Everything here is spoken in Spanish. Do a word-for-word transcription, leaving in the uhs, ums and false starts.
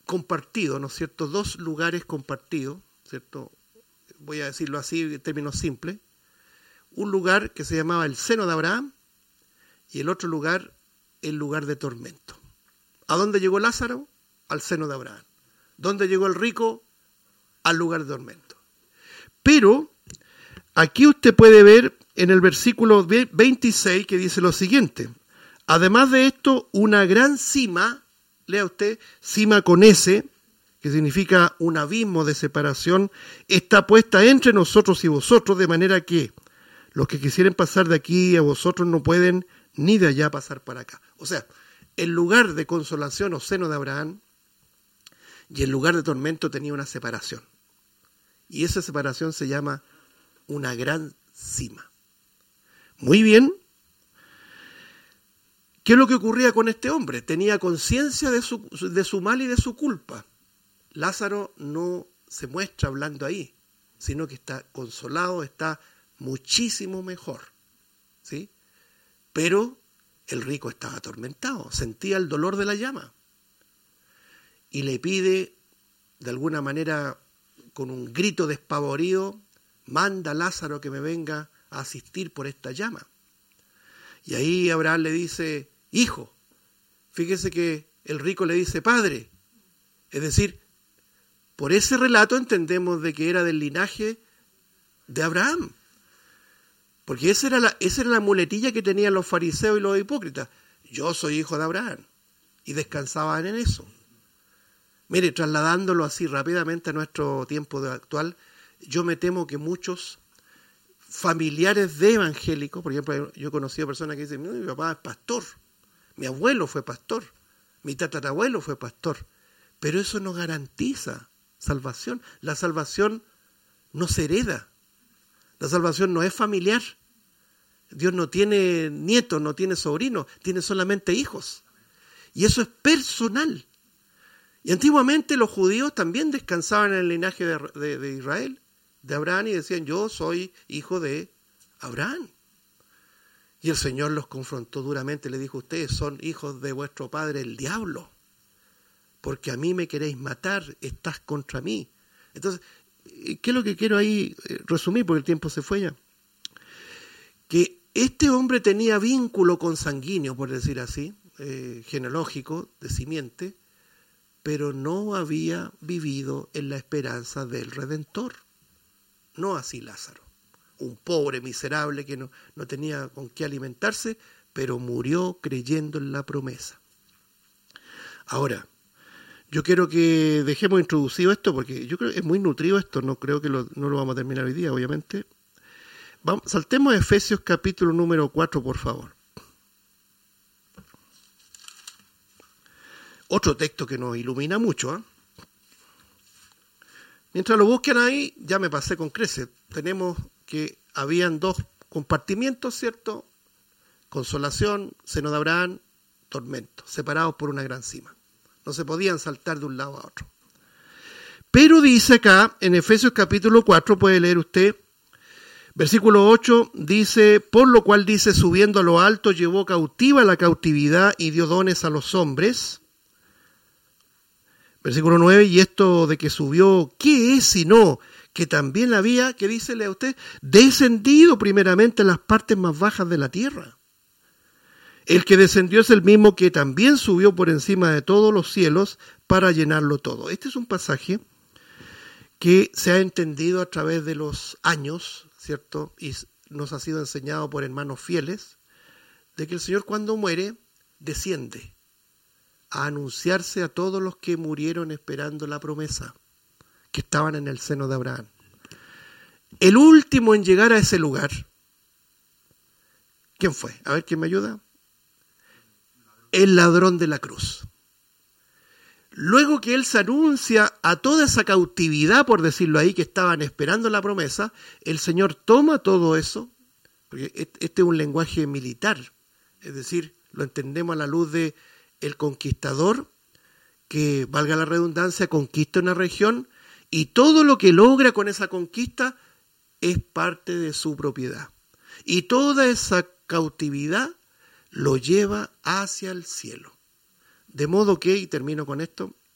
compartido, ¿no es cierto? Dos lugares compartidos, ¿cierto? Voy a decirlo así en términos simples. Un lugar que se llamaba el seno de Abraham y el otro lugar, el lugar de tormento. ¿A dónde llegó Lázaro? Al seno de Abraham. ¿Dónde llegó el rico? Al lugar de tormento. Pero aquí usted puede ver en el versículo veintiséis que dice lo siguiente. Además de esto, una gran cima, lea usted, cima con S, que significa un abismo de separación, está puesta entre nosotros y vosotros, de manera que los que quisieren pasar de aquí a vosotros no pueden ni de allá pasar para acá. O sea, el lugar de consolación o seno de Abraham y el lugar de tormento tenía una separación. Y esa separación se llama una gran cima. Muy bien. ¿Qué es lo que ocurría con este hombre? Tenía conciencia de su, de su mal y de su culpa. Lázaro no se muestra hablando ahí, sino que está consolado, está muchísimo mejor, ¿sí? Pero el rico estaba atormentado, sentía el dolor de la llama y le pide, de alguna manera, con un grito despavorido, manda a Lázaro que me venga a asistir por esta llama. Y ahí Abraham le dice, hijo, fíjese que el rico le dice, padre, es decir, por ese relato entendemos de que era del linaje de Abraham. Porque esa era, la, esa era la muletilla que tenían los fariseos y los hipócritas. Yo soy hijo de Abraham. Y descansaban en eso. Mire, trasladándolo así rápidamente a nuestro tiempo actual, yo me temo que muchos familiares de evangélicos, por ejemplo, yo he conocido personas que dicen, mi papá es pastor, mi abuelo fue pastor, mi tatarabuelo fue pastor. Pero eso no garantiza salvación. La salvación no se hereda. La salvación no es familiar. Dios no tiene nietos, no tiene sobrinos, tiene solamente hijos. Y eso es personal. Y antiguamente los judíos también descansaban en el linaje de, de, de Israel, de Abraham, y decían, yo soy hijo de Abraham. Y el Señor los confrontó duramente, le dijo, ustedes son hijos de vuestro padre el diablo, porque a mí me queréis matar, estás contra mí. Entonces, ¿qué es lo que quiero ahí resumir? Porque el tiempo se fue ya. Que este hombre tenía vínculo consanguíneo, por decir así, eh, genealógico, de simiente, pero no había vivido en la esperanza del Redentor. No así Lázaro, un pobre miserable que no, no tenía con qué alimentarse, pero murió creyendo en la promesa. Ahora, yo quiero que dejemos introducido esto, porque yo creo que es muy nutrido esto, no creo que lo, no lo vamos a terminar hoy día, obviamente. Vamos, saltemos a Efesios capítulo número cuatro, por favor. Otro texto que nos ilumina mucho, ¿eh? Mientras lo busquen ahí, ya me pasé con creces. Tenemos que habían dos compartimientos, ¿cierto? Consolación, seno de Abraham, tormento, separados por una gran cima. No se podían saltar de un lado a otro. Pero dice acá, en Efesios capítulo cuatro, puede leer usted, versículo ocho, dice, por lo cual dice, subiendo a lo alto, llevó cautiva la cautividad y dio dones a los hombres. Versículo nueve, y esto de que subió, ¿qué es sino que también había, que dice, lea usted, descendido primeramente a las partes más bajas de la tierra? El que descendió es el mismo que también subió por encima de todos los cielos para llenarlo todo. Este es un pasaje que se ha entendido a través de los años, ¿cierto? Y nos ha sido enseñado por hermanos fieles, de que el Señor cuando muere, desciende a anunciarse a todos los que murieron esperando la promesa, que estaban en el seno de Abraham. El último en llegar a ese lugar, ¿quién fue? A ver, ¿quién me ayuda? El ladrón de la cruz. Luego que él se anuncia a toda esa cautividad, por decirlo ahí, que estaban esperando la promesa, el Señor toma todo eso, porque este es un lenguaje militar, es decir, lo entendemos a la luz de el conquistador, que, valga la redundancia, conquista una región, y todo lo que logra con esa conquista es parte de su propiedad. Y toda esa cautividad lo lleva hacia el cielo. De modo que, y termino con esto,